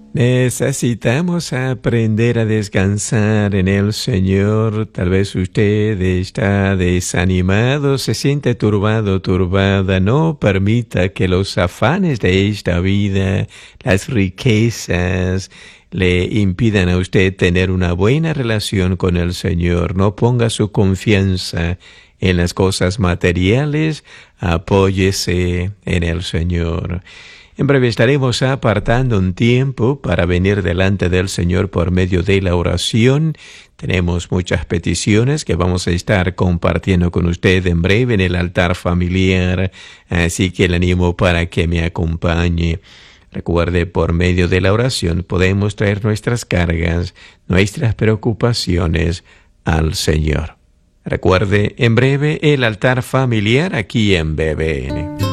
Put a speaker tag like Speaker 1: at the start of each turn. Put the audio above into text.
Speaker 1: Necesitamos aprender a descansar en el Señor. Tal vez usted está desanimado, se siente turbado, turbada. No permita que los afanes de esta vida, las riquezas, le impidan a usted tener una buena relación con el Señor. No ponga su confianza en las cosas materiales, apóyese en el Señor. En breve estaremos apartando un tiempo para venir delante del Señor por medio de la oración. Tenemos muchas peticiones que vamos a estar compartiendo con usted en breve en el altar familiar, así que le animo para que me acompañe. Recuerde, por medio de la oración podemos traer nuestras cargas, nuestras preocupaciones al Señor. Recuerde, en breve el altar familiar aquí en BBN.